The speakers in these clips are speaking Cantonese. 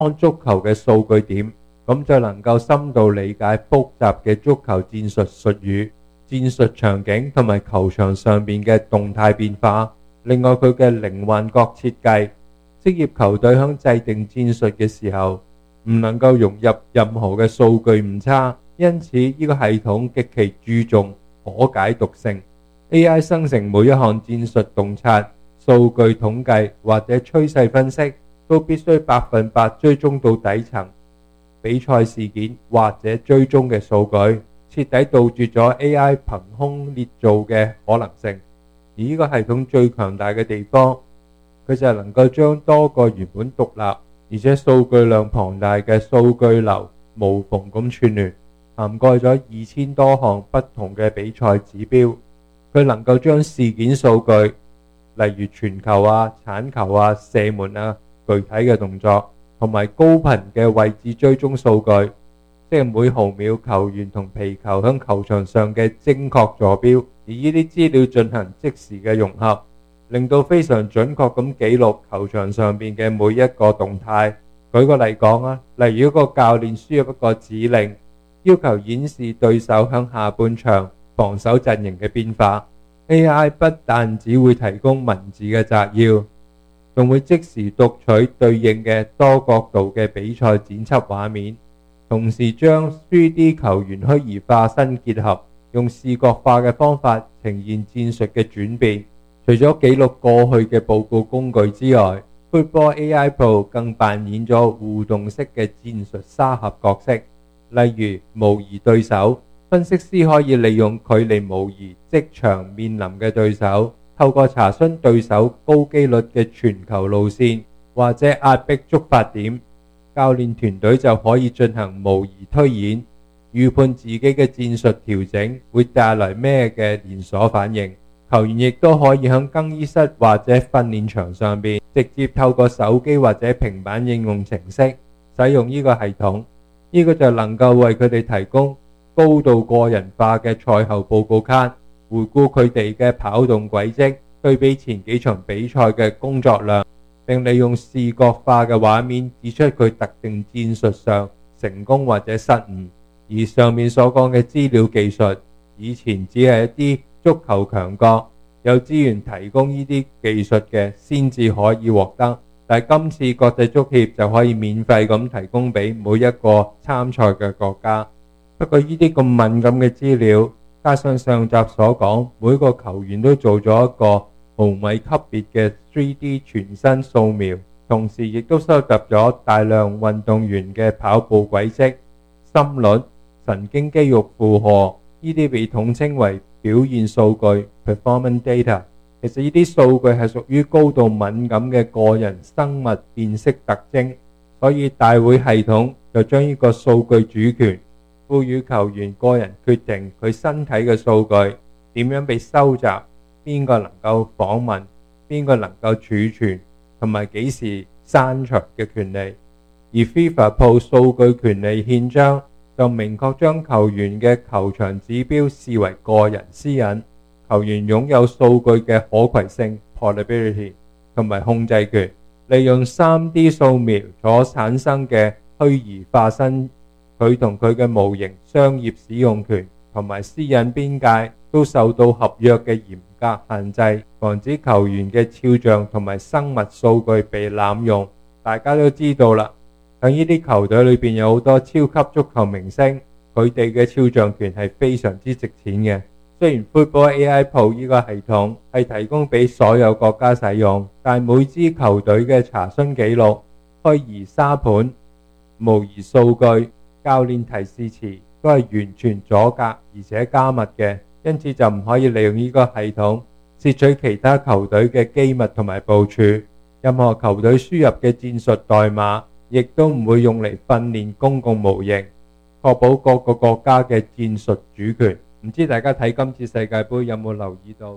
看足球嘅數據點，咁就能夠深度理解複雜嘅足球戰術術語、戰術場景同埋球場上邊嘅動態變化。另外佢嘅零幻覺設計，職業球隊響制定戰術嘅時候唔能夠融入任何嘅數據誤差，因此呢個系統極其注重可解讀性。AI 生成每一項戰術洞察、數據統計或者趨勢分析，都必須100%追蹤到底層比賽事件或者追蹤嘅數據，徹底杜絕咗 AI 憑空捏造嘅可能性。而呢個系統最強大嘅地方，佢就係能夠將多個原本獨立而且數據量龐大嘅數據流無縫咁串聯，涵蓋咗2000多項不同嘅比賽指標。佢能夠將事件數據，例如傳球啊、鏟球啊、射門啊、具體嘅動作同埋高頻嘅位置追蹤數據，即係每毫秒球員同皮球響球場上嘅精確坐標，而呢啲資料進行即時嘅融合，令到非常準確咁記錄球場上邊嘅每一個動態。舉個例講啊，例如一個教練輸入一個指令，要求顯示對手響下半場防守陣營嘅變化， AI 不但只會提供文字嘅摘要，仲會即時讀取對應嘅多角度嘅比賽剪輯畫面，同時將 3D 球員虛擬化身結合，用視覺化嘅方法呈現戰術嘅轉變。除咗記錄過去嘅報告工具之外， Football AI Pro 更扮演咗互動式嘅戰術沙盒角色，例如模擬對手，分析師可以利用距離模擬即場面臨嘅對手，透過查詢對手高機率嘅傳球路線或者壓迫觸發點，教練團隊就可以進行模擬推演，預判自己嘅戰術調整會帶來咩嘅連鎖反應。球員亦都可以喺更衣室或者訓練場上邊直接透過手機或者平板應用程式使用呢個系統，呢個就能夠為佢哋提供高度個人化嘅賽後報告卡，回顧佢哋嘅跑動軌跡，對比前幾場比賽嘅工作量，並利用視覺化嘅畫面指出佢特定戰術上成功或者失誤。而上面所講嘅資料技術，以前只係一啲足球強國有資源提供呢啲技術嘅先至可以獲得，但係今次國際足協就可以免費咁提供俾每一個參賽嘅國家。不過呢啲咁敏感嘅資料，加上上集所講，每個球員都做咗一個毫米級別嘅 3D 全身掃描，同時亦都收集咗大量運動員嘅跑步軌跡、心率、神經肌肉負荷，呢啲被統稱為表現數據 performance data。 其實呢啲數據係屬於高度敏感嘅個人生物辨識特徵，所以大會系統就將呢個數據主權賦予球員個人決定佢身體嘅數據點樣被收集，邊個能夠訪問，邊個能夠儲存，同埋幾時刪除嘅權利。而 FIFA Pro 數據權利憲章就明確將球員嘅球場指標視為個人私隱，球員擁有數據嘅可攜性 portability 同埋控制權，利用 3D 掃描所產生嘅虛擬化身，佢同佢嘅模型商業使用權同埋私隱邊界都受到合約嘅嚴格限制，防止球員嘅肖像同埋生物數據被濫用。大家都知道啦，喺呢啲球隊裏邊有好多超級足球明星，佢哋嘅肖像權係非常之值錢嘅。雖然 Football AI Pro 呢個系統係提供俾所有國家使用，但每支球隊嘅查詢記錄、虛擬沙盤、模擬數據、教練提示詞都係完全阻隔而且加密嘅，因此就唔可以利用呢個系統竊取其他球隊嘅機密同埋部署。任何球隊輸入嘅戰術代碼亦都唔會用嚟訓練公共模型，確保各個國家嘅戰術主權。唔知大家睇今次世界盃有冇留意到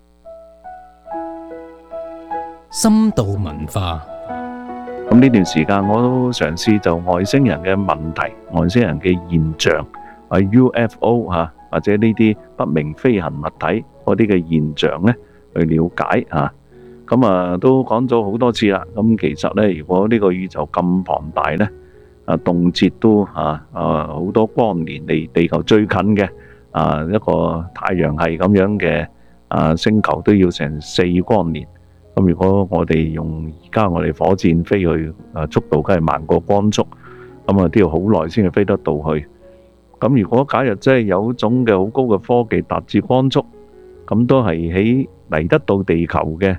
深度文化？ 咁呢段時間我都嘗試就外星人嘅問題、外星人嘅現象，UFO 或者呢啲不明飛行物體嗰啲嘅現象咧，去了解。咁咁都講咗好多次啦。咁其實呢，如果呢個宇宙咁龐大呢，動輒都好多光年離地球最近嘅一個太陽系咁樣嘅星球都要成4光年。咁如果我哋用而家我哋火箭飛去，速度梗係慢過光速，咁都要好耐先至飛得到去。咁如果假如真係有一種嘅好高嘅科技達至光速，咁都係喺嚟得到地球嘅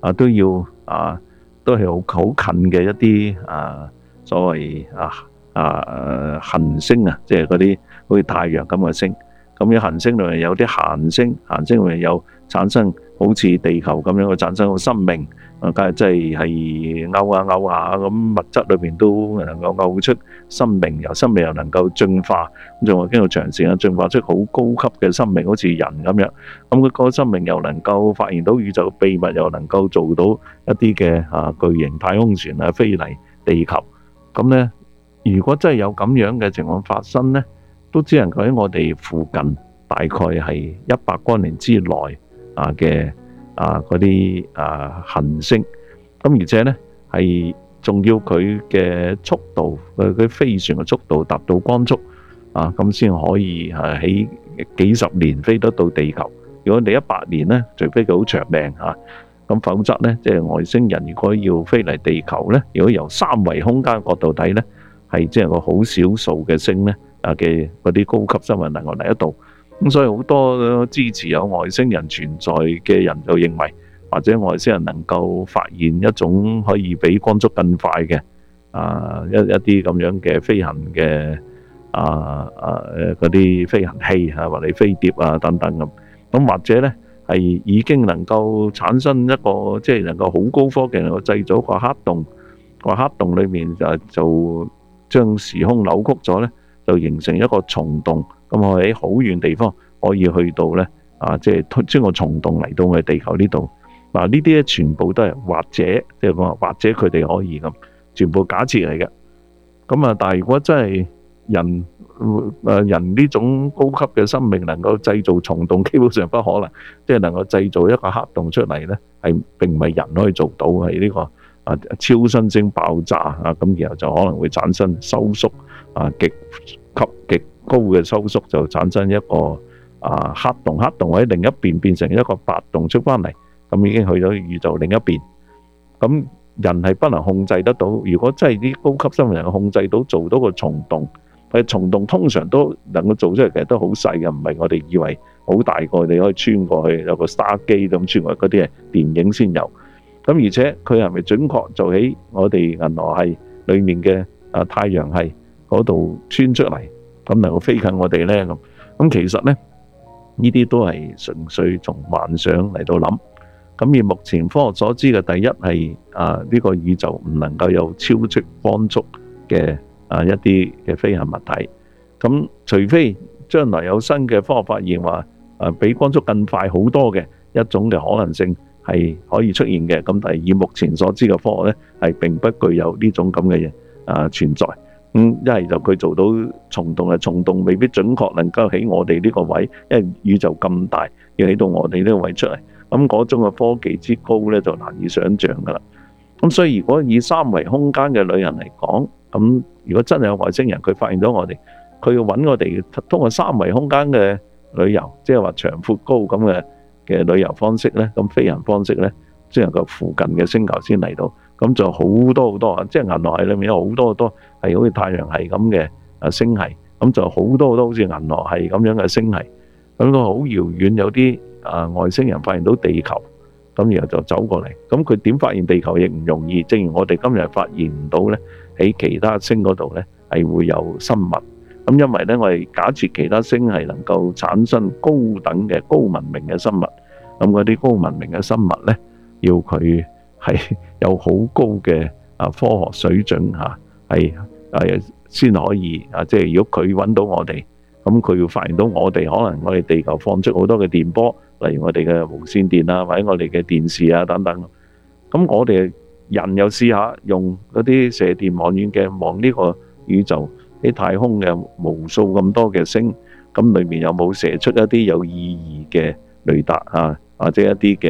都係好近嘅一啲所謂行星即係嗰啲好似太陽咁嘅星。咁喺行星裏面有啲行星裏面有產生好似地球咁樣嘅產生個生命，梗係真係勾下咁物質裏面都能夠勾出生命，由生命又能夠進化，咁仲係經過長時間進化出好高級嘅生命，好似人咁樣。咁佢個生命又能夠發現到宇宙嘅秘密，又能夠做到一啲嘅巨型太空船飛嚟地球。咁呢，如果真係有咁樣嘅情況發生呢，都只能夠喺我哋附近，大概係100光年之內嘅嗰啲行星。咁而且呢，係仲要佢嘅速度，佢飛船嘅速度達到光速咁先可以喺幾十年飛得到地球。如果你100年呢，除非佢好長命咁否則呢，即係外星人如果要飛嚟地球呢，如果由三維空間角度睇呢，係即係個好少數嘅星呢嘅嗰啲高級生物能夠嚟得到。咁所以好多支持有外星人存在嘅人就認為，或者外星人能夠發現一種可以比光速更快嘅一啲咁樣嘅飛行嘅嗰啲飛行器或者飛碟等等咁。咁或者呢，係已經能夠產生一個即係能夠好高科技能夠製造一個黑洞，個黑洞裏面就將時空扭曲咗呢，就形成一個蟲洞。咁我喺好遠地方可以去到呢，即係將個蟲洞嚟到我哋地球呢度。呢啲咧全部都係或者，即係講或者佢哋可以咁，全部假設嚟嘅。咁但係如果真係人呢種高級嘅生命能夠製造蟲洞，基本上不可能，即係能夠製造一個黑洞出嚟呢，係並唔係人可以做到，係呢個超新星爆炸咁然後就可能會產生收縮極高嘅收縮，就產生一個黑洞，黑洞喺另一邊變成一個白洞出翻嚟，咁已經去咗宇宙另一邊。咁人係不能控制得到，如果真係啲高級生物能夠控制到做到個蟲洞，蟲洞通常都能夠做出嚟，其實都好細嘅，唔係我哋以為好大個你可以穿過去，有個沙機咁穿過去，嗰啲係電影先有。咁而且佢係咪準確就喺我哋銀河系裡面嘅太陽系嗰度穿出嚟，咁能夠飛近我哋呢？咁其實呢，呢啲都係純粹從幻想嚟到諗。咁而目前科學所知嘅第一係呢個宇宙唔能夠有超出光速嘅一啲嘅飛行物體。咁除非將來有新嘅科學發現話比光速更快好多嘅一種嘅可能性係可以出現嘅。咁但係以目前所知嘅科學呢，係並不具有呢種咁嘅嘢存在。一係就佢做到蟲洞，蟲洞未必準確能夠喺我哋呢個位，因為宇宙咁大，要起到我哋呢個位出嚟。咁嗰種嘅科技之高呢，就難以想像噶啦。咁所以如果以三維空間嘅旅行嚟講，咁如果真係有外星人佢發現咗我哋，佢要揾我哋通過三維空間嘅旅遊，即係話長闊高咁嘅旅遊方式呢，咁飛行方式呢，即係個附近嘅星球先嚟到。咁就好多好多即係銀河系裏面有好多好多係好似太陽系咁嘅星系，咁就好多好多好似銀河系咁樣嘅星系。咁個好遙遠，有啲外星人發現到地球，咁然後就走過嚟。咁佢點發現地球亦唔容易，正如我哋今日發現唔到呢，喺其他星嗰度呢係會有生物。咁因為呢，我哋假設其他星係能夠產生高等嘅高文明嘅生物，咁嗰啲高文明嘅生物呢，要佢係有好高嘅科學水準係先可以即係如果佢揾到我哋，咁佢要發現到我哋，可能我哋地球放出好多嘅電波，例如我哋嘅無線電或者我哋嘅電視等等。咁我哋人又試下用嗰啲射電望遠鏡望呢個宇宙喺太空嘅無數咁多嘅星，咁裏面有冇射出一啲有意義嘅雷達或者一啲嘅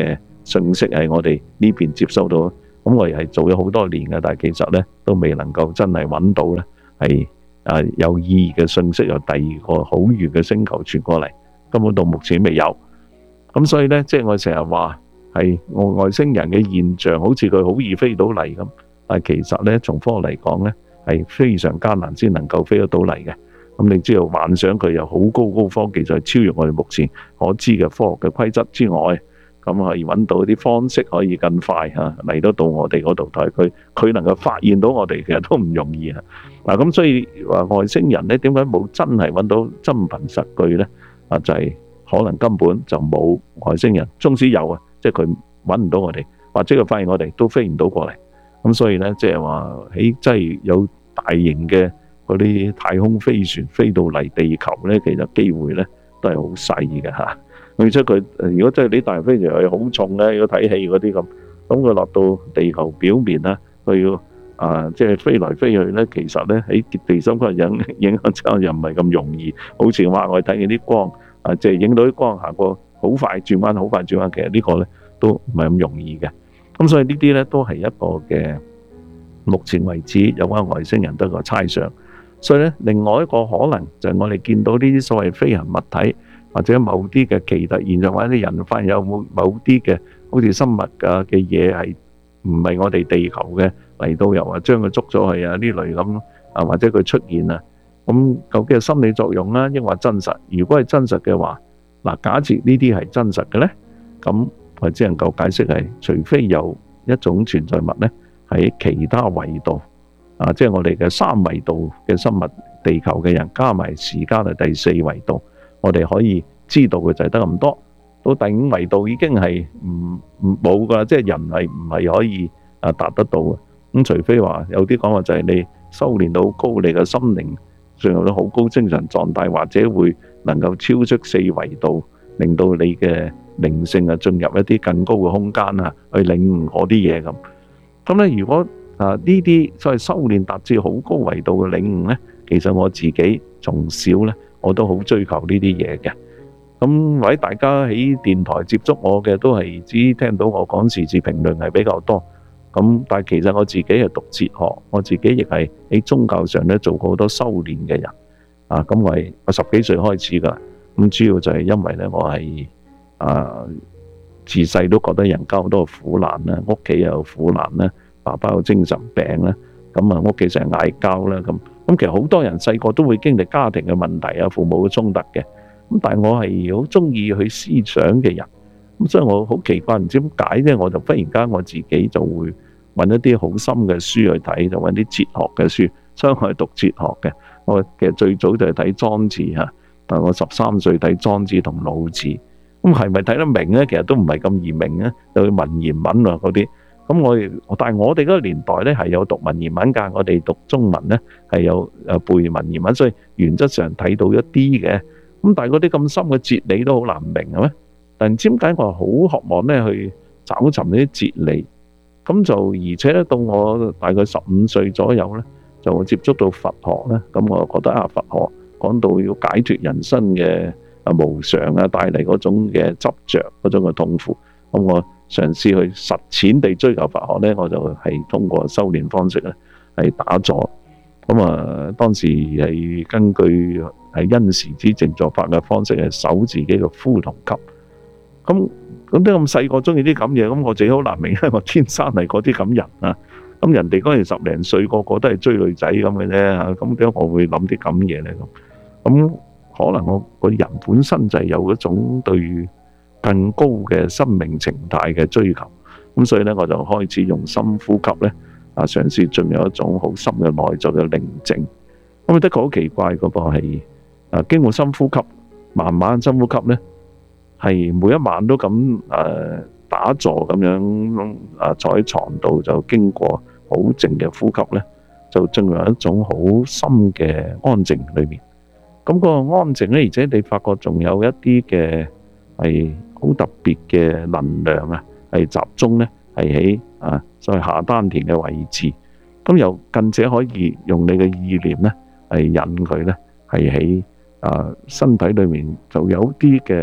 信息係我哋呢邊接收到，咁我哋係做咗好多年嘅，但係其實呢都未能夠真係揾到呢係有意義嘅信息由第二個好遠嘅星球傳過嚟，根本到目前未有。咁所以呢，即係我成日話係外星人嘅現象，好似佢好易飛到嚟咁，但係其實呢，從科學嚟講呢，係非常艱難先能夠飛得到嚟嘅。咁你知道幻想佢有好高科技，就係超越我哋目前可知嘅科學嘅規則之外，咁可以揾到啲方式可以更快嚟得到我哋嗰度，但係佢能夠發現到我哋，其實都唔容易嗱，咁所以話外星人呢，點解冇真係揾到真憑實據呢？就係可能根本就冇外星人，縱使有即係佢揾唔到我哋，或者佢發現我哋都飛唔到過嚟。咁所以呢，即係話真係有大型嘅嗰啲太空飛船飛到嚟地球呢，其實機會呢都係好細嘅而且佢如果真係啲大型飛船係好重呢，如果睇戲嗰啲咁佢落到地球表面呢，佢要即係飛來飛去呢，其實呢喺地心吸引影響之下又唔係咁容易。好似話我哋睇見啲光即係影到啲光行過好快轉彎，好快轉彎，其實呢個呢都唔係咁容易嘅。咁所以呢啲呢都係一個嘅目前為止有關外星人都係個猜想。所以呢，另外一個可能就係我哋見到呢啲所謂飛行物體，或者某啲嘅奇特現象，或者啲人發現有某啲嘅好似生物嘅嘢係唔係我哋地球嘅嚟到，又話將佢捉咗去呢類咁或者佢出現咁究竟係心理作用啦，抑或真實？如果係真實嘅話，假設呢啲係真實嘅呢，咁我只能夠解釋係除非有一種存在物呢喺其他維度即係我哋嘅三維度嘅生物，地球嘅人加埋時間係第四維度。我哋可以知道嘅就係得咁多，到第五維度已經係冇噶，即係人係唔係可以達得到嘅。咁除非話有啲講話就係你修煉到好高，你嘅心靈進入到好高精神狀態，或者會能夠超出四維度，令到你嘅靈性進入一啲更高嘅空間去領悟嗰啲嘢咁。咁咧，如果呢啲所謂修煉達至好高維度嘅領悟咧，其實我自己從小咧，我都好追求呢啲嘢嘅。咁或者大家喺電台接觸我嘅都係只聽到我講時事評論係比較多。咁但係其實我自己係讀哲學，我自己亦係喺宗教上咧做過好多修煉嘅人。咁我10幾歲開始㗎。咁主要就係因為咧我係自細都覺得人間好多苦難啦，屋企又有苦難啦，爸爸有精神病啦，咁屋企成日嗌交啦咁。咁其實好多人細個都會經歷家庭嘅問題父母嘅衝突嘅。咁但係我係好中意去思想嘅人，咁所以我好奇怪，唔知點解咧，我就忽然間我自己就會揾一啲好深嘅書去睇，就揾啲哲學嘅書，所以我係讀哲學嘅。我其實最早就係睇莊子但我13歲睇莊子同老子，咁係咪睇得明咧？其實都唔係咁易明咧，有文言文嗰啲。咁但係我哋嗰個年代咧係有讀文言文㗎，我哋讀中文咧係有背文言文，所以原則上睇到一啲嘅。咁但係嗰啲咁深嘅哲理都好難明係咩？但唔知點解我好渴望咧去找尋呢啲哲理。咁就而且咧到我大概15歲左右咧，就接觸到佛學咧。咁我覺得佛學講到要解脫人生嘅無常帶嚟嗰種嘅執着，嗰種嘅痛苦。咁我嘗試去實踐地追求佛學咧，我就係通過修煉方式咧係打坐。咁當時係根據係因時之靜坐法嘅方式係守自己嘅呼同吸。咁啲咁細個中意啲咁嘢，咁我自己好難明，因為我天生係嗰啲咁人咁人哋嗰陣10零歲個個都係追女仔咁嘅啫，咁點解我會諗啲咁嘢咧？咁可能我個人本身就係有一種對更高嘅生命情態嘅追求，咁所以咧我就開始用深呼吸咧嘗試進入一種好深嘅內在嘅寧靜。咁的確好奇怪嗰個係經過深呼吸，慢慢深呼吸咧，係每一晚都咁打坐咁樣坐喺床度，就經過好靜嘅呼吸咧，就進入一種好深嘅安靜裏面。咁個安靜咧，而且你發覺仲有一啲嘅係好特別嘅能量係集中咧，係喺所謂下丹田嘅位置。咁又近者可以用你嘅意念咧，係引佢咧，係喺身體裏面就有啲嘅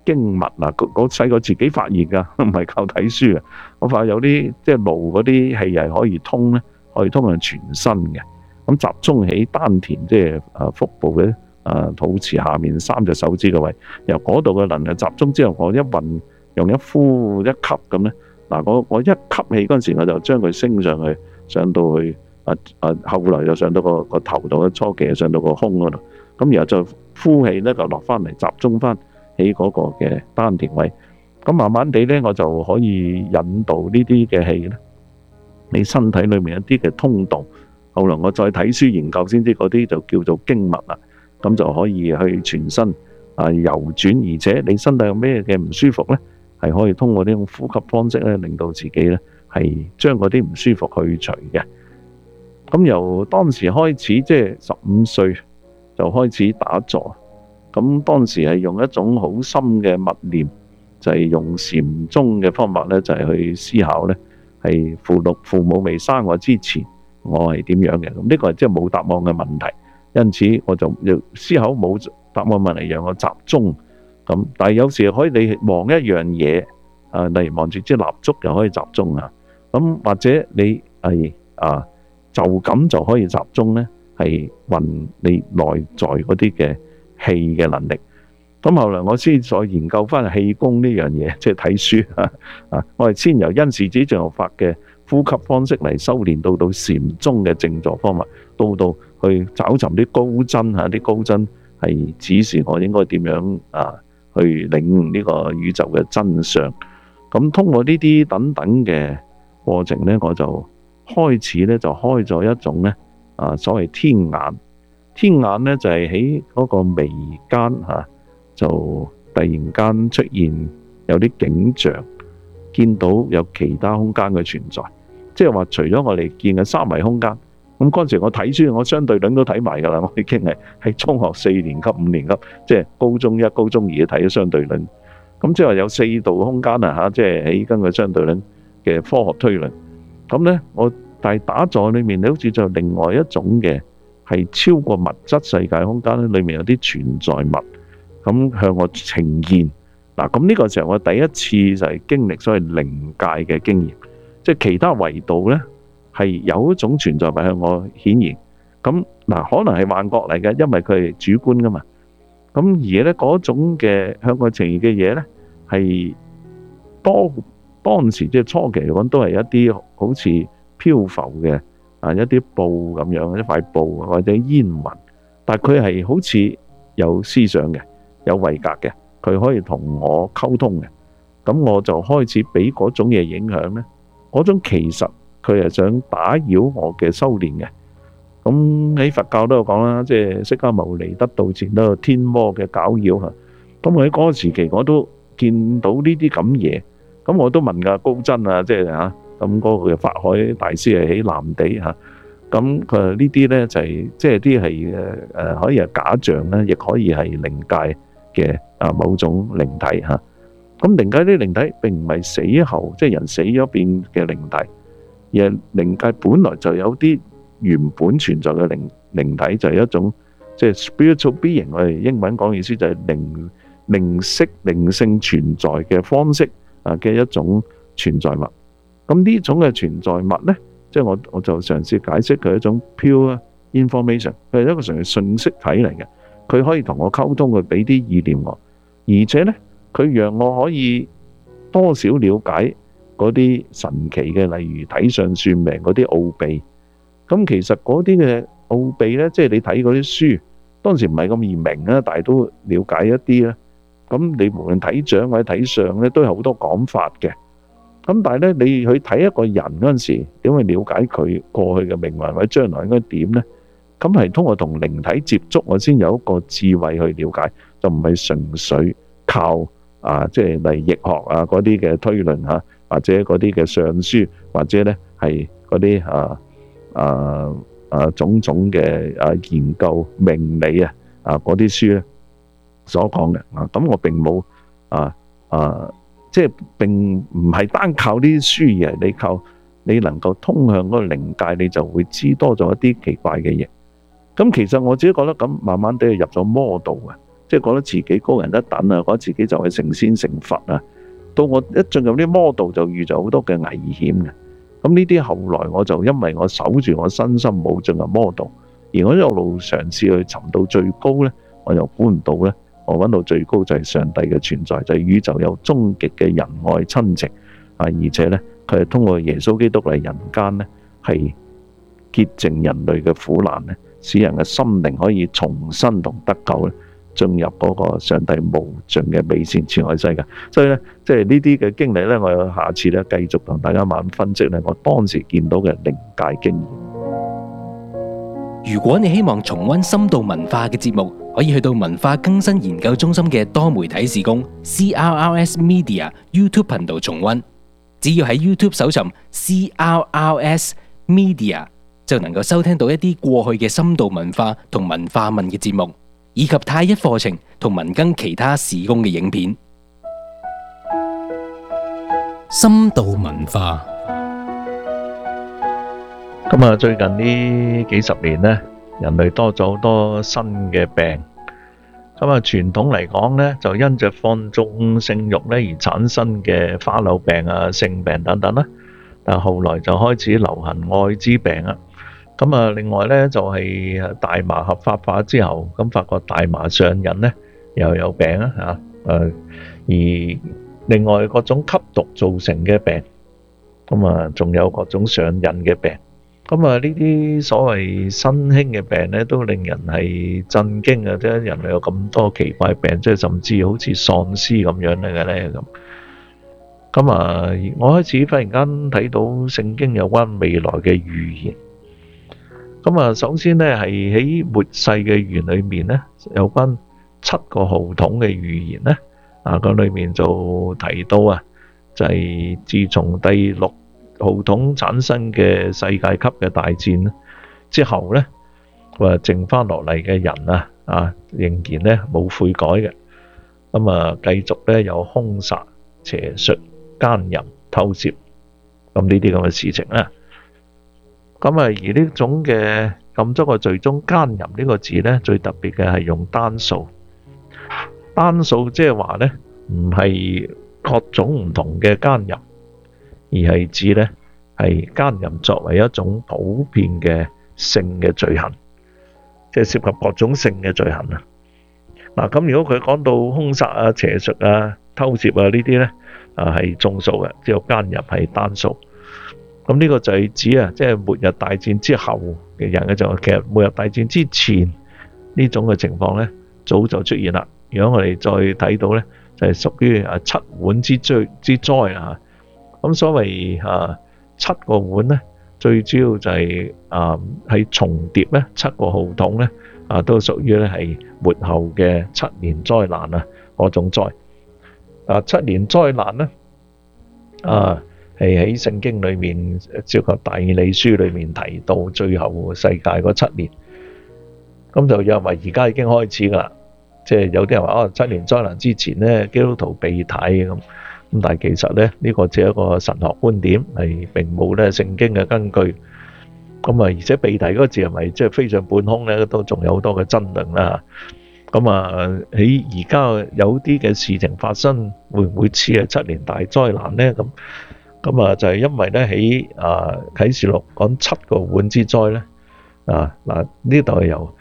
經脈嗱，我細個自己發現㗎，唔係靠睇書嘅。我發現有啲即係顱嗰啲氣係可以通咧，可以通向全身嘅。咁集中喺丹田，即係腹部嘅肚臍下面3隻手指嘅位，由嗰度嘅能量集中之後，我一運用一呼一吸咁咧，嗱我一吸氣嗰陣時，我就將佢升上去，上到去後來就上到個頭度，初期就上到個胸嗰度，咁然後就呼氣咧就落翻嚟，集中翻喺嗰個嘅丹田位，咁慢慢地咧我就可以引導呢啲嘅氣咧，你身體裏面一啲嘅通道。後來我再睇書研究先知嗰啲就叫做經脈啦，咁就可以去全身遊轉，而且你身體有咩嘅唔舒服呢，係可以通過呢種呼吸方式咧，令到自己呢係將嗰啲唔舒服去除嘅。咁由當時開始，即係15歲就開始打坐，咁當時係用一種好深嘅默念，就係用禪宗嘅方法呢，就係去思考呢，係父母未生我之前，我係點樣嘅？咁呢個係即係冇答案嘅問題，因此我就要思考冇答案問題，讓我集中。咁但係有時可以你望一樣嘢，例如望住支蠟燭又可以集中啊。咁或者你係就咁就可以集中呢，係運你內在嗰啲嘅氣嘅能力。咁後來我先再研究翻氣功呢樣嘢，即係睇書我係先由因時指象學法嘅呼吸方式嚟修煉，到禪宗嘅靜坐方法，到去找尋啲高真啲高真係指示我應該點樣去領悟呢個宇宙嘅真相。咁通過呢啲等等嘅過程呢，我就開始呢，就開咗一種呢所謂天眼。天眼呢，就係喺嗰個眉間就突然間出現有啲景象，見到有其他空間嘅存在。即係話，除咗我哋見嘅3維空間，咁嗰陣時我睇書，我相對論都睇埋㗎啦。我已經係喺中學4年級、5年級，即係高中1、高中2都睇咗相對論。咁即係話有4度空間即係喺根據相對論嘅科學推論。咁呢，但係打坐裏面，你好似就另外一種嘅係超過物質世界空間咧，裏面有啲存在物，咁向我呈現。嗱，咁呢個時候我第一次就係經歷所謂靈界嘅經驗。即係其他維度呢，係有一種存在物向我顯現。咁可能係幻覺嚟嘅，因為佢係主觀噶嘛。咁而呢嗰種嘅向我呈現嘅嘢呢，係當時即係初期嚟講，都係一啲好似漂浮嘅一啲布咁樣，一塊布或者煙雲。但係佢係好似有思想嘅，有位格嘅，佢可以同我溝通嘅。咁我就開始俾嗰種嘢影響呢。嗰種其實佢係想打擾我嘅修煉嘅。咁喺佛教都有講啦，即係釋迦牟尼得道前都有天魔嘅攪擾嚇。咁我喺嗰個時期我都見到呢啲咁嘢，咁我都問㗎高僧即係咁嗰個法海大師係喺南地咁佢呢啲咧就係即係啲係可以係假象啦，亦可以係靈界嘅某種靈體嚇。咁靈界啲靈體並唔係死後即係人死咗變嘅靈體，而係靈界本來就有啲原本存在嘅靈體，就係一種即係 spiritual being， 我哋英文講意思就係靈性存在嘅方式嘅一種存在物。咁呢種嘅存在物呢，即係我就嘗試解釋佢係一種 pure information， 佢係一個純粹信息體嚟嘅，佢可以同我溝通，佢俾啲意念我，而且呢，佢讓我可以多少了解嗰啲神奇嘅，例如睇相算命嗰啲奧秘。咁其實嗰啲嘅奧秘呢，即係你睇嗰啲書，當時唔係咁易明啊，但係都了解一啲啦。咁你無論睇掌或者睇相呢，都有好多講法嘅。咁但係呢，你去睇一個人嗰陣時，點去了解佢過去嘅命運或者將來應該點呢？咁係通過同靈體接觸，我先有一個智慧去了解，就唔係純粹靠即係例如易學嗰啲嘅推論或者嗰啲嘅相書，或者呢係嗰啲種種嘅研究命理嗰啲書呢所講嘅。咁我並冇即係並唔係單靠呢啲書，而係你能夠通向嗰個靈界，你就會知多咗一啲奇怪嘅嘢。咁其實我自己覺得咁，慢慢地入咗魔道嘅， 即係覺得自己高人一等啊，覺得自己就係成仙成佛啊。到我一進入啲魔道就遇咗好多嘅危險嘅。咁呢啲後來我就因為我守住我身心冇進入魔道，而我一路嘗試去尋到最高呢，我又估唔到呢。我揾到最高就係上帝嘅存在，就係宇宙有終極嘅仁愛親情啊！而且呢，佢係通過耶穌基督嚟人間呢，係潔淨人類嘅苦難呢，使人嘅心靈可以重新同得救呢，進入嗰個上帝無盡嘅美善慈愛世界。所以呢，即係呢啲嘅經歷呢，我有下次呢繼續同大家慢慢分析呢，我當時見到嘅靈界經驗。 如果你希望重溫深度文化嘅節目，可以去到文化更新研究中心嘅多媒體事工 CRRS Media YouTube 頻道重溫。只要喺 YouTube 搜尋 CRRS Media， 就能夠收聽到一啲過去嘅深度文化同文化問嘅節目，以及太一課程同文更其他事工嘅影片。 深度文化。 咁啊，最近呢幾十年呢，人類多咗好多新嘅病。咁啊，傳統嚟講呢，就因着放縱性慾呢而產生嘅花柳病啊、性病等等啦。但後來就開始流行愛滋病啊。咁啊，另外呢，就係大麻合法化之後，咁發覺大麻上癮呢又有病啊嚇。而另外各種吸毒造成嘅病，咁啊，仲有各種上癮嘅病。咁啊，呢啲所謂新興嘅病咧，都令人係震驚啊！即係人類有咁多奇怪病，即係甚至好似喪屍咁樣嘅咧咁。咁啊，我開始忽然間睇到聖經有關未來嘅預言。咁啊，首先咧係喺末世嘅預言裏面咧，有關7個號筒嘅預言咧，個裏面就提到啊，就係自從第6號筒產生嘅世界級嘅大戰之後呢，話剩翻落嚟嘅人仍然呢冇悔改嘅，咁啊繼續呢有兇殺、邪術、奸淫、偷竊，咁呢啲咁嘅事情啦。咁啊，而呢種嘅咁多個罪中，奸淫呢個字呢，最特別嘅係用單數，單數即係話呢，唔係各種唔同嘅奸淫。而係指呢係奸淫作為一種普遍嘅性嘅罪行，即係涉及各種性嘅罪行啊。嗱，咁如果佢講到兇殺啊、邪術啊、偷竊啊呢啲呢，係眾數嘅，只有奸淫係單數。咁呢個就係指啊，即係末日大戰之後嘅人嘅，就其實末日大戰之前呢種嘅情況呢，早就出現啦。如果我哋再睇到呢，就係屬於7碗之災啊。咁所謂7個碗咧，最主要就係係重疊咧，7個號筒咧都屬於咧係末後嘅7年災難啊，嗰種災。7年災難咧係喺聖經裏面，即係但以理書裏面提到最後世界嗰7年。咁就有人話而家已經開始噶啦，即係有啲人話7年災難之前咧，基督徒被提咁。咁但係其實咧，呢個只係一個神學觀點，係並冇咧聖經嘅根據。咁而且被提嗰個字係咪即係飛上半空咧，都仲有好多嘅爭論啦。咁喺而家有啲嘅事情發生，會唔會似係7年大災難咧？咁就係因為咧喺啟示錄講7個碗之災咧，呢度係由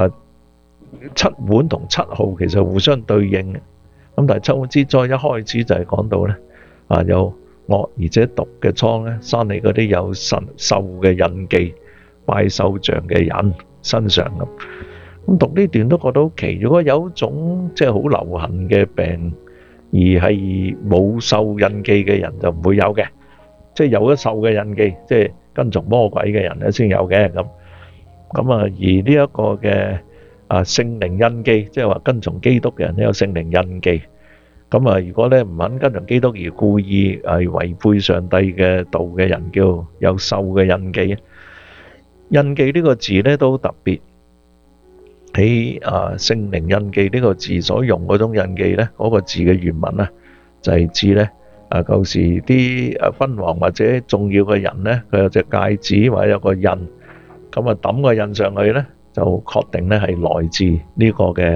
7碗同7號其實互相對應嘅。咁但係7碗之災一開始就係講到咧，有惡而且毒嘅瘡咧，生喺嗰啲有獸嘅印記、拜獸像嘅人身上咁。咁讀呢段都覺得好奇，如果有一種即係好流行嘅病，而係冇獸印記嘅人就唔會有嘅，即係有咗獸嘅印記，即係跟從魔鬼嘅人咧先有嘅咁。而呢一個嘅聖靈印記，即係話跟從基督嘅人都有聖靈印記。如果咧唔肯跟從基督而故意係違背上帝嘅道嘅人，叫有獸嘅印記。印記呢個字咧都特別，喺聖靈印記呢個字所用嗰種印記咧，嗰個字嘅原文啊，就係指咧舊時啲君王或者重要嘅人咧，佢有隻戒指或者有個印，咁抌個印上去咧，就確定咧係來自呢個嘅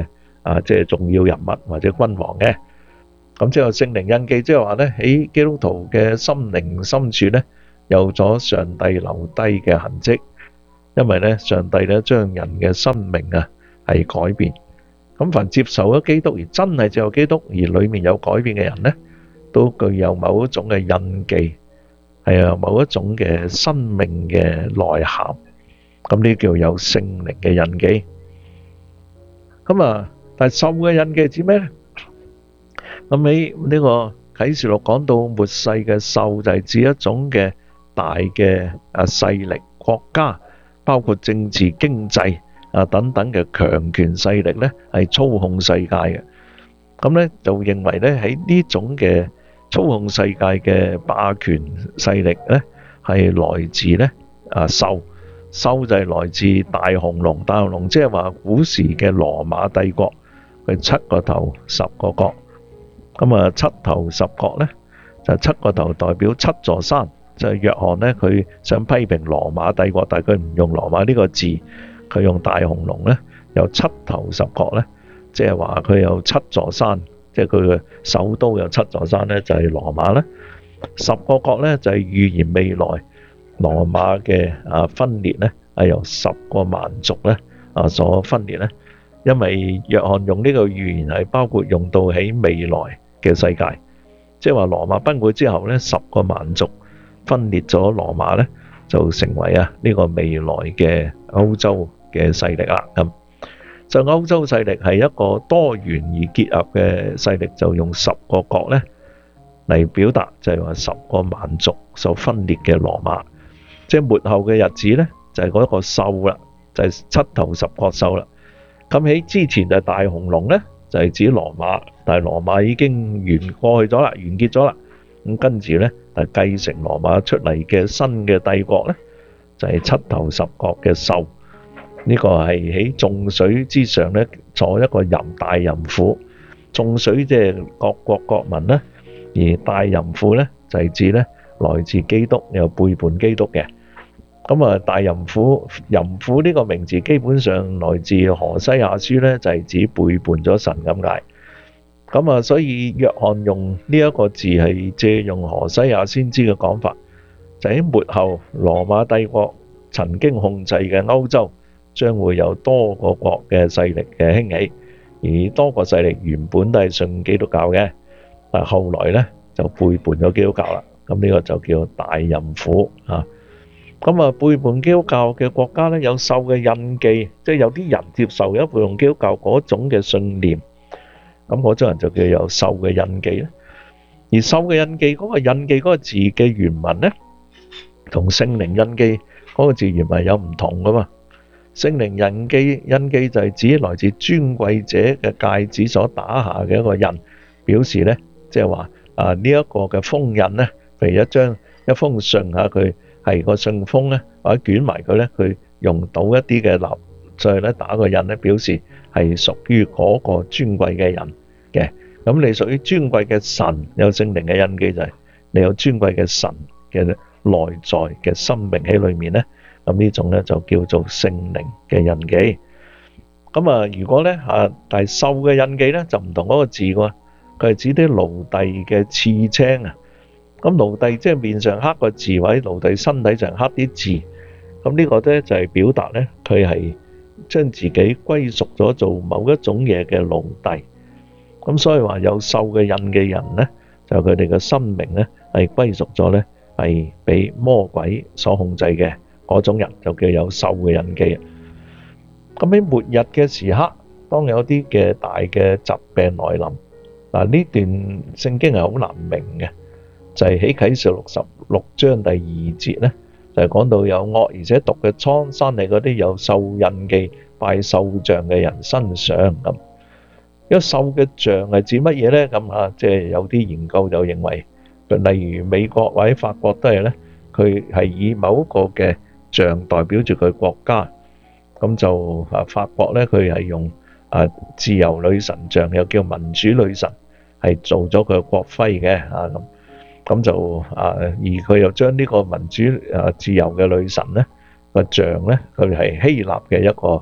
即係重要人物或者君王嘅。咁之後聖靈印記即係話咧，喺基督徒嘅心靈深處咧，有咗上帝留低嘅痕跡，因為咧上帝咧將人嘅生命係改變。咁凡接受咗基督而真係接受基督而裡面有改變嘅人咧，都具有某一種嘅印記，係某一種嘅生命嘅內涵。咁呢叫有聖靈嘅印記。咁但係獸嘅印記指咩咧？咁喺呢個啟示錄講到末世嘅獸就係指一種嘅大嘅勢力國家，包括政治經濟等等嘅強權勢力咧，係操控世界嘅。咁咧就認為咧喺呢種嘅操控世界嘅霸權勢力咧，係來自咧獸就係來自大雄龍，大雄龍即係話古時嘅羅馬帝國，佢7個頭10個角。咁7頭10角咧，就7個頭代表7座山，就係約翰咧佢想批評羅馬帝國，但係佢唔用羅馬呢個字，佢用大雄龍咧，有7頭10角咧，即係話佢有7座山，即係佢嘅首都有7座山咧，就係羅馬咧。10個角咧就係預言未來羅馬嘅分裂咧，係由10個蠻族咧所分裂咧。因為約翰用呢個預言係包括用到喺未來嘅世界，即係話羅馬崩潰之後咧，10個蠻族分裂咗羅馬咧，就成為呢個未來嘅歐洲嘅勢力啦。咁就歐洲勢力係一個多元而結合嘅勢力，就用10個角咧嚟表達，就係話10個蠻族所分裂嘅羅馬，即係末後嘅日子咧，就係嗰個獸啦，就係7頭10角獸啦。咁喺之前就係大雄龍咧，就係指羅馬，但係羅馬已經過去咗啦，完結咗啦。咁跟住咧，繼承羅馬出嚟嘅新嘅帝國咧，就係7頭10角嘅獸。呢個係喺眾水之上咧，坐一個大淫婦。眾水即係各國國民咧，而大淫婦咧就係指咧來自基督又背叛基督嘅。咁大淫婦呢個名字基本上來自何西亞書咧，就係指背叛咗神咁解。咁所以約翰用呢一個字係借用何西亞先知嘅講法，就喺末後羅馬帝國曾經控制嘅歐洲，將會有多個國嘅勢力嘅興起，而多個勢力原本都係信基督教嘅，但後來咧就背叛咗基督教啦。咁呢個就叫大淫婦啊。咁背叛基督教嘅國家咧，有獸嘅印記，即係有啲人接受咗背叛基督教嗰種嘅信念，咁嗰種人就叫有獸嘅印記咧。而獸嘅印記嗰個印記嗰個字嘅原文咧，同聖靈印記嗰個字原文有唔同噶嘛。聖靈印記就係指來自尊貴者嘅戒指所打下嘅一個印，表示咧即係話呢一個嘅封印咧，譬如一封信佢係個信封咧，或者捲埋佢咧，佢用到一啲嘅蠟，所以咧打個印咧，表示係屬於嗰個尊貴嘅人嘅。咁你屬於尊貴嘅神，有聖靈嘅印記就係你有尊貴嘅神嘅內在嘅生命喺裏面咧。咁呢種咧就叫做聖靈嘅印記。咁如果咧但係獸嘅印記咧就唔同嗰個字喎，佢係指啲奴隸嘅刺青啊。咁奴隸即係面上刻個字，或者奴隸身體上刻啲字。咁呢個咧就係表達咧佢係將自己歸屬咗做某一種嘢嘅奴隸。咁所以話有獸嘅印嘅人咧，就佢哋嘅生命咧係歸屬咗咧係被魔鬼所控制嘅嗰種人，就叫有獸嘅印記。咁喺末日嘅時刻，當有啲嘅大嘅疾病來臨，嗱呢段聖經係好難明嘅，就係喺啟示錄16章第2節咧，就係講到有惡而且毒嘅瘡生喺嗰啲有獸印記拜獸像嘅人身上咁。一獸嘅像係指乜嘢咧？咁即係有啲研究就認為，例如美國或者法國都係咧，佢係以某一個嘅像代表住佢國家。咁就法國咧，佢係用自由女神像，又叫民主女神，係做咗佢嘅國徽嘅咁就而佢又將呢個民主自由嘅女神咧個像咧，佢係希臘嘅一個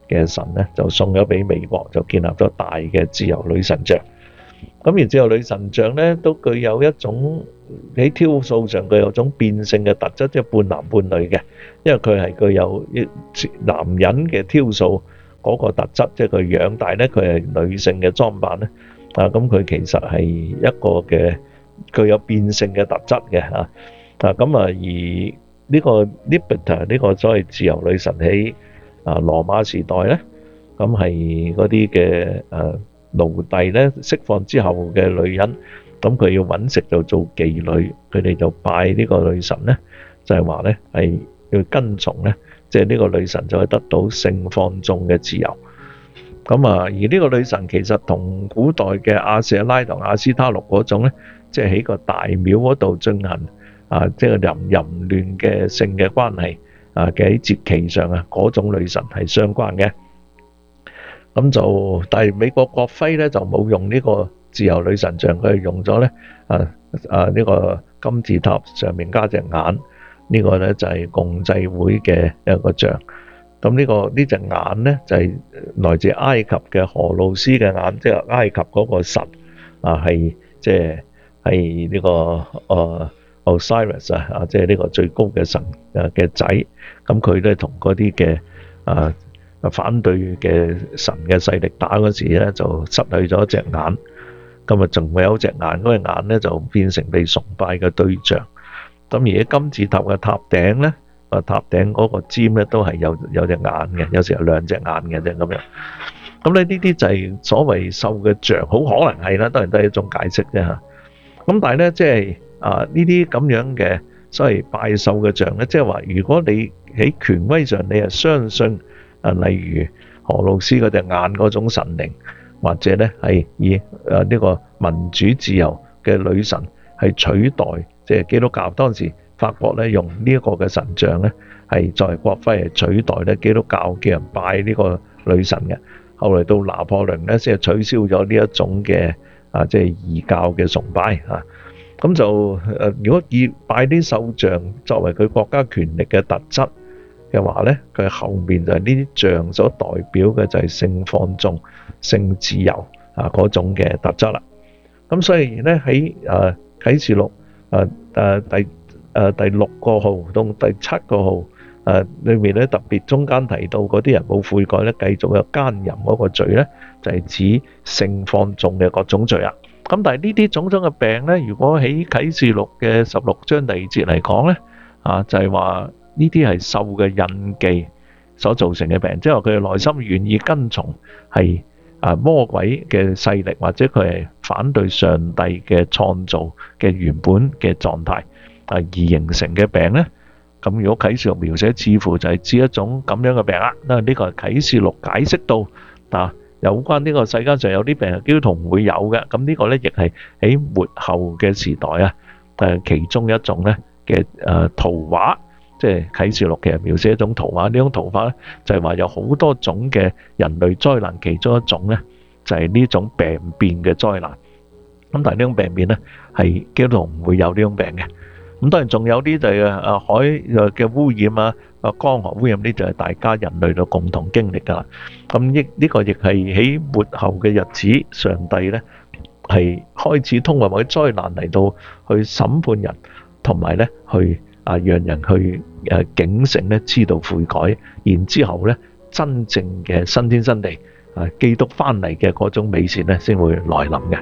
嘅神咧，就送咗俾美國，就建立咗大嘅自由女神像。咁而自由女神像咧，都具有一種喺挑數上具有種變性嘅特質，即係半男半女嘅，因為佢係具有男人嘅挑數嗰個特質，即係佢樣，但係咧佢係女性嘅裝扮咧。咁佢其實係一個嘅具有變性嘅特質嘅嚇。咁而呢個 Liberta 呢個所謂自由女神喺羅馬時代咧，咁係嗰啲嘅奴隸咧釋放之後嘅女人，咁佢要揾食就做妓女，佢哋就拜呢個女神咧，就係話咧係要跟從咧，即係呢個女神就會得到性放縱嘅自由。咁而呢個女神其實同古代嘅亞舍拉同亞斯他錄嗰種咧，即係喺個大廟嗰度進行即係淫亂嘅性嘅關係嘅喺節期上嗰種女神係相關嘅。咁就但係美國國徽咧就冇用呢個自由女神像，佢係用咗咧呢個金字塔上面加隻眼，呢個咧就係共濟會嘅一個像。咁呢隻眼咧就係來自埃及嘅荷魯斯嘅眼，即係埃及嗰個神係即係呢個Osiris 即係呢個最高嘅神嘅仔。咁佢咧同嗰啲嘅反對嘅神嘅勢力打嗰時咧，就失去咗隻眼。咁仲會有隻眼，嗰隻眼咧就變成被崇拜嘅對象。咁而喺金字塔嘅塔頂咧，塔頂嗰個尖咧都係有隻眼嘅，有時有兩隻眼嘅啫咁樣。咁咧呢啲就係所謂獸嘅像，好可能係啦，當然都係一種解釋啫嚇。咁但係咧，即係呢啲咁樣嘅所謂拜獸嘅像咧，即係話如果你喺權威上你係相信例如荷魯斯嗰隻眼嗰種神靈，或者咧係以呢個民主自由嘅女神係取代即係基督教。當時法國咧用呢一個嘅神像咧係作為國徽係取代咧基督教嘅人拜呢個女神嘅。後來到拿破崙咧先係取消咗呢一種嘅即係異教嘅崇拜咁就如果以拜啲獸像作為佢國家權力嘅特質嘅話咧，佢後面就係呢啲像所代表嘅就係性放縱、性自由嗰種嘅特質啦。咁所以咧喺啟示錄第6個號到第7個號裏面咧，特別中間提到嗰啲人冇悔改咧，繼續有奸淫嗰個罪咧，就係指性放縱嘅各種罪啊。咁但係呢啲種種嘅病咧，如果喺啟示錄嘅16章第2節嚟講咧，就係話呢啲係獸嘅印記所造成嘅病，即係話佢嘅內心願意跟從係魔鬼嘅勢力，或者佢係反對上帝嘅創造嘅原本嘅狀態而形成嘅病咧。咁如果啟示錄描寫，似乎就係指一種咁樣嘅病啦。因為呢個係啟示錄解釋到有關呢個世界上有啲病係基督徒唔會有嘅。咁呢個咧亦係喺末後嘅時代其中一種咧嘅圖畫，即係啟示錄其實描寫一種圖畫。呢種圖畫咧就係話有好多種嘅人類災難，其中一種咧就係呢種病變嘅災難。咁但係呢種病變咧係基督徒唔會有呢種病嘅。咁當然仲有啲就係海嘅污染江河污染，呢就係大家人類都共同經歷㗎啦。咁呢個亦係喺末後嘅日子，上帝咧係開始通過某啲災難嚟到去審判人，同埋咧去讓人去警醒咧，知道悔改，然之後咧真正嘅新天新地基督翻嚟嘅嗰種美善咧，先會來臨嘅。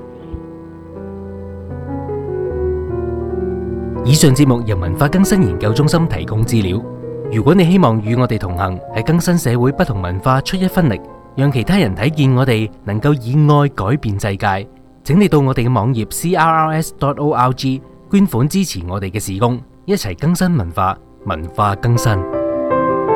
以上節目由文化更新研究中心提供資料。如果你希望與我哋同行，喺更新社會不同文化出一分力，讓其他人睇見我哋能夠以愛改變世界，請你到我哋嘅網頁 CRRS.org 捐款支持我哋嘅事工，一齊更新文化，文化更新。